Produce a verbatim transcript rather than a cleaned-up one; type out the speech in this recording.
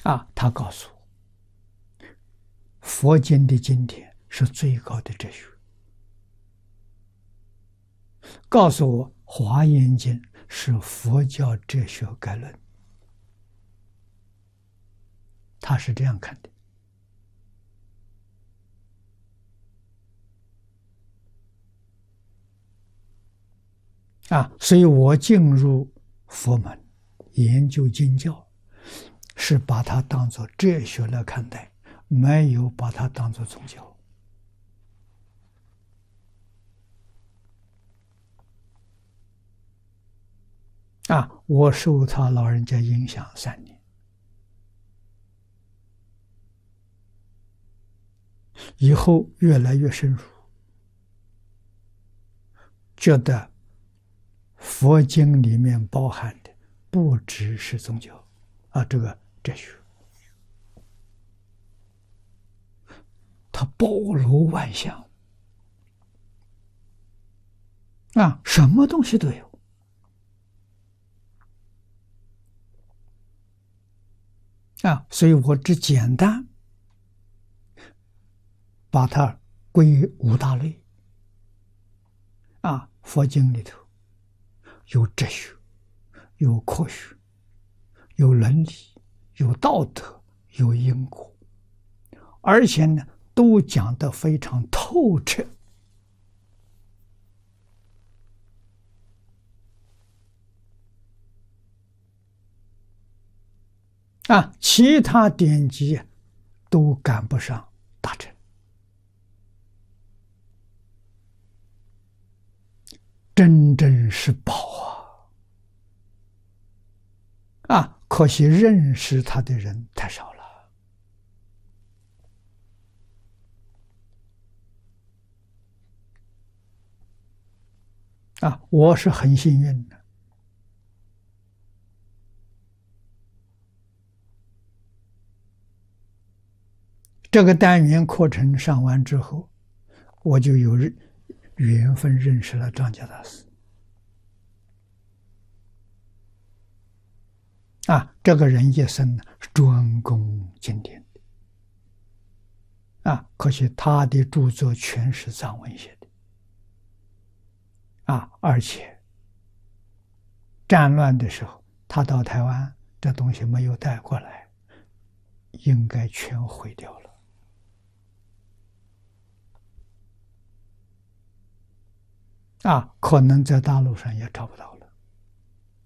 啊，他告诉我，佛经的经典是最高的哲学。告诉我，《华严经》是佛教哲学概论，他是这样看的。啊，所以我进入佛门研究经教，是把它当作哲学来看待，没有把它当作宗教。啊，我受他老人家影响三年，以后越来越深入，觉得佛经里面包含的不只是宗教啊，这个哲学，它包罗万象啊，什么东西都有。啊，所以我只简单把它归五大类。啊，佛经里头有哲学，有科学，有伦理，有道德，有因果，而且呢，都讲得非常透彻。啊，其他典籍都赶不上大乘。真正是宝啊！啊，可惜认识他的人太少了。啊，我是很幸运的。这个单元课程上完之后，我就有缘分认识了张家大师。啊，这个人一生呢专攻经典的，啊，可惜他的著作全是藏文写的，啊，而且战乱的时候，他到台湾，这东西没有带过来，应该全毁掉了。啊，可能在大陆上也找不到了。